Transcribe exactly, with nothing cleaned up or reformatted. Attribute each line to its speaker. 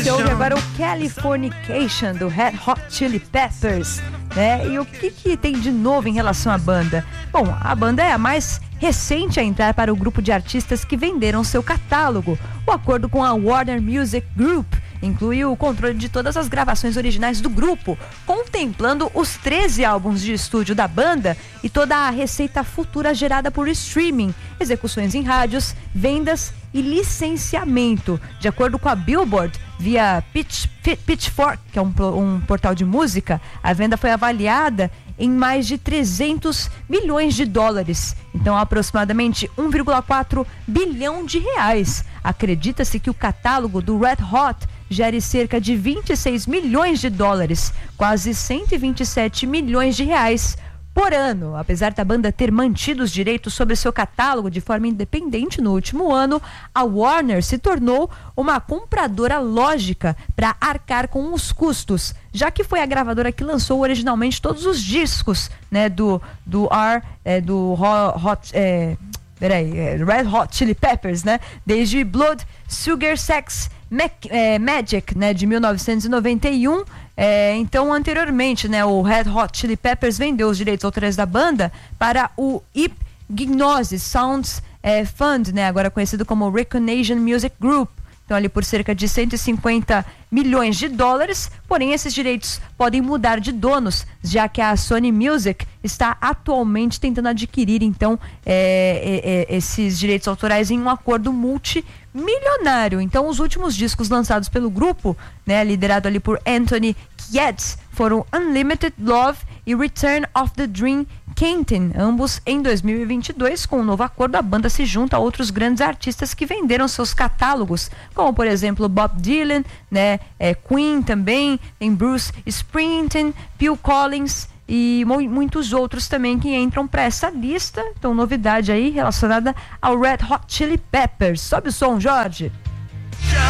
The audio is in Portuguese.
Speaker 1: Você ouve agora o Californication do Red Hot Chili Peppers, né? E o que, que tem de novo em relação à banda? Bom, a banda é a mais recente a entrar para o grupo de artistas que venderam seu catálogo. O acordo com a Warner Music Group inclui o controle de todas as gravações originais do grupo, contemplando os treze álbuns de estúdio da banda e toda a receita futura gerada por streaming, execuções em rádios, vendas e licenciamento. De acordo com a Billboard, via Pitch, Pitchfork, que é um, um portal de música, a venda foi avaliada em mais de trezentos milhões de dólares, então aproximadamente um vírgula quatro bilhão de reais. Acredita-se que o catálogo do Red Hot gere cerca de vinte e seis milhões de dólares, quase cento e vinte e sete milhões de reais por ano. Apesar da banda ter mantido os direitos sobre seu catálogo de forma independente no último ano, a Warner se tornou uma compradora lógica para arcar com os custos, já que foi a gravadora que lançou originalmente todos os discos, né, do, do R, é, do Hot, é, peraí, é, Red Hot Chili Peppers, né, desde Blood, Sugar, Sex, Mac, é, Magic, né, de mil novecentos e noventa e um. É, então, anteriormente, né, o Red Hot Chili Peppers vendeu os direitos autorais da banda para o Hypgnosis Sounds é, Fund, né, agora conhecido como Recognition Music Group. Então, ali por cerca de cento e cinquenta milhões de dólares, porém esses direitos podem mudar de donos, já que a Sony Music está atualmente tentando adquirir, então, é, é, é, esses direitos autorais em um acordo multimilionário. Então, os últimos discos lançados pelo grupo, né, liderado ali por Anthony Kiedis, foram Unlimited Love e Return of the Dream Canteen, ambos em dois mil e vinte e dois. Com o um novo acordo, a banda se junta a outros grandes artistas que venderam seus catálogos, como por exemplo Bob Dylan, né, é, Queen também, tem Bruce Springsteen, Phil Collins e mu- muitos outros também que entram para essa lista. Então, novidade aí relacionada ao Red Hot Chili Peppers. Sobe o som, Jorge.